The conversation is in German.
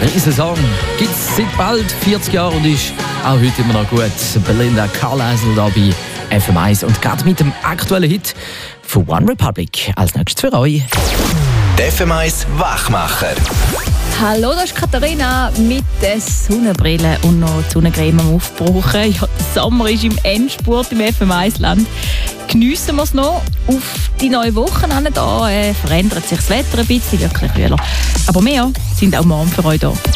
Riesensong gibt es seit bald 40 Jahren und ist auch heute immer noch gut. Belinda Carlisle da bei FM1 und gerade mit dem aktuellen Hit von One Republic als nächstes für euch. Der FM1 Wachmacher. Hallo, das ist Katharina mit der Sonnenbrille und noch die Sonnencreme am Aufbrauchen. Ja, der Sommer ist im Endspurt im FM1-Land. Geniessen wir es noch auf die neue Woche hin. Da verändert sich das Wetter ein bisschen, wirklich kühler. Aber wir sind auch morgen für euch da.